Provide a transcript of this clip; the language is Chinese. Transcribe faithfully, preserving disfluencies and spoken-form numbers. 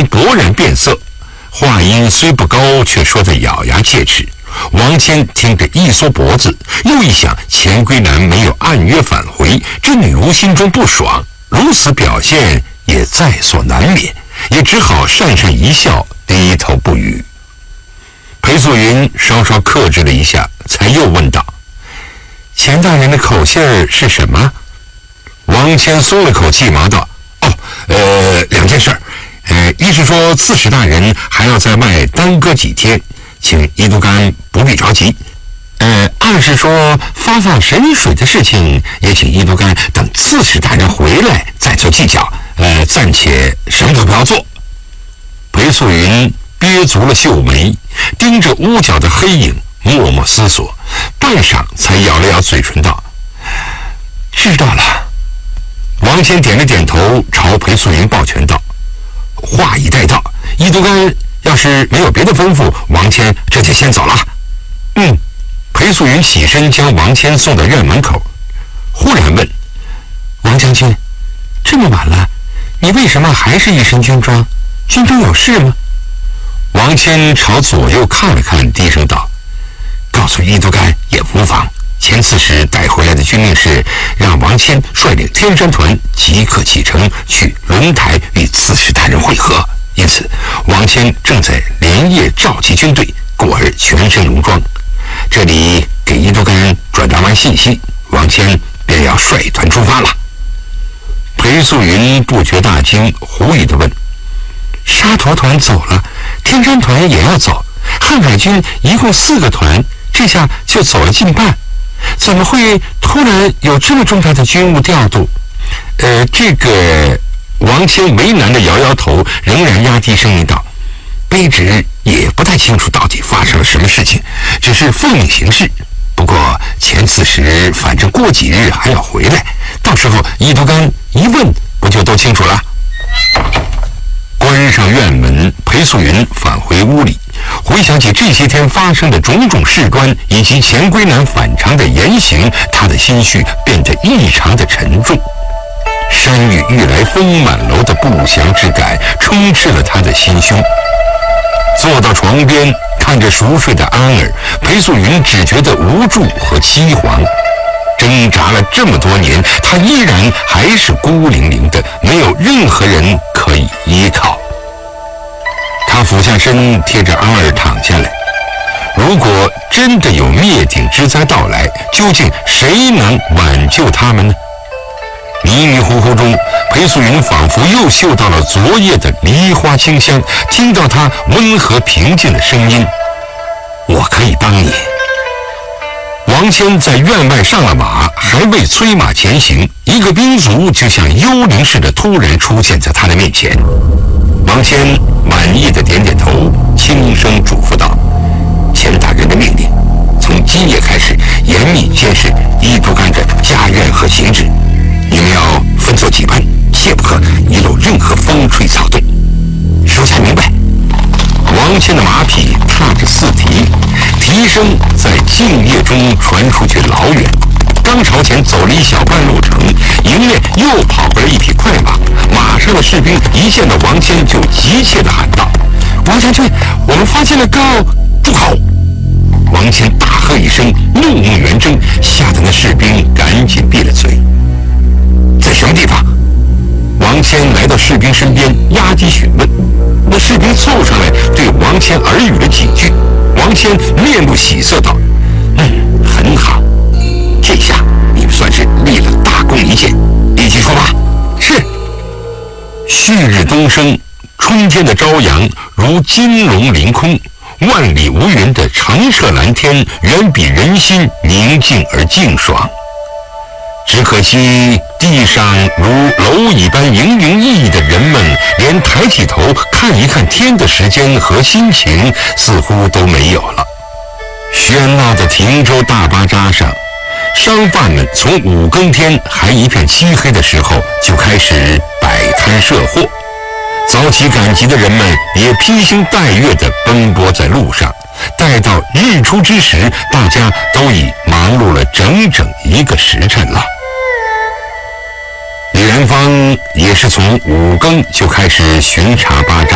勃然变色，话音虽不高，却说得咬牙切齿。王谦听着一缩脖子，又一想钱归南没有按约返回，这女巫心中不爽，如此表现也在所难免，也只好讪讪一笑，低头不语。裴素云稍稍克制了一下，才又问道：钱大人的口信儿是什么？王谦松了口气，忙道：哦，呃，两件事儿。呃，一是说刺史大人还要在外耽搁几天，请伊都干不必着急。呃，二是说发放神水的事情，也请伊都干等刺史大人回来再做计较。呃，暂且什么都不要做。裴素云憋足了秀眉，盯着屋角的黑影，默默思索，半晌才咬了咬嘴唇道：知道了。王谦点了点头，朝裴素云抱拳道：话已带到，伊都干要是没有别的吩咐，王谦这就先走了。嗯。裴素云起身将王谦送到院门口，忽然问：王将军，这么晚了，你为什么还是一身军装？军中有事吗？王谦朝左右看了看，低声道：告诉伊都干也无妨。前刺史带回来的军令是让王谦率领天山团即刻启程去轮台与刺史大人会合，因此王谦正在连夜召集军队，故而全身戎装。这里给伊都干转达完信息，王谦便要率团出发了。裴素云不觉大惊，狐疑地问：沙陀团走了，天山团也要走，瀚海军一共四个团，这下就走了近半，怎么会突然有这么重大的军务调度？呃，这个……王谦为难地摇摇头，仍然压低声音道：卑职也不太清楚到底发生了什么事情，只是奉命行事。不过前刺史反正过几日还要回来，到时候伊都干一问，不就都清楚了？关上院门，裴素云返回屋里，回想起这些天发生的种种事端，以及钱归南反常的言行，他的心绪变得异常的沉重。山雨欲来风满楼的不祥之感充斥了他的心胸。坐到床边，看着熟睡的安儿，裴素云只觉得无助和凄惶。挣扎了这么多年，他依然还是孤零零的，没有任何人可以依靠。他俯下身，贴着安儿躺下来。如果真的有灭顶之灾到来，究竟谁能挽救他们呢？迷迷糊糊中，裴素云仿佛又嗅到了昨夜的梨花清香，听到他温和平静的声音：我可以帮你。王谦在院外上了马，还未催马前行，一个兵卒就像幽灵似的突然出现在他的面前。王谦满意的点点头，轻声嘱咐道：钱大人的命令，从今夜开始严密监视伊都干的家院和行止，你们要分作几班，切不可遗漏任何风吹草动。属下明白。王谦的马匹踏着四蹄，蹄声在静夜中传出去老远。刚朝前走了一小半路程，迎面又跑过来一匹快马，马上的士兵一见到王谦就急切地喊道：王将军，我们发现了高……住口！王谦大喝一声，怒目圆睁，吓得那士兵赶紧闭了嘴。在什么地方？王谦来到士兵身边，压低询问。那士兵凑上来对王谦耳语了几句。王谦面露喜色道：嗯，很好，这下你们算是立了大功一件，立即出发。是。旭日东升，春天的朝阳如金龙凌空，万里无云的澄澈蓝天远比人心宁静而静爽。只可惜地上如蝼蚁般营营役役的人们，连抬起头看一看天的时间和心情似乎都没有了。喧闹的汀州大巴扎上，商贩们从五更天还一片漆黑的时候就开始摆摊设货，早起赶集的人们也披星戴月地奔波在路上。待到日出之时，大家都已忙碌了整整一个时辰了。李然方也是从五更就开始巡查巴扎。